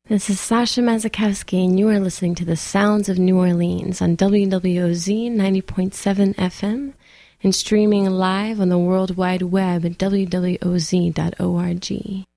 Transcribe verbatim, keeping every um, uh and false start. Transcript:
This is Sasha Mazakowski, and you are listening to the Sounds of New Orleans on W W O Z ninety point seven F M and streaming live on the World Wide Web at W W O Z dot org.